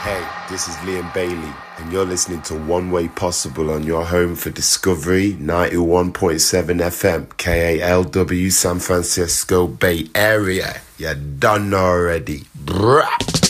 Hey, this is Liam Bailey, and you're listening to One Way Possible on your home for Discovery 91.7 FM, KALW, San Francisco Bay Area. You done already. Bruh.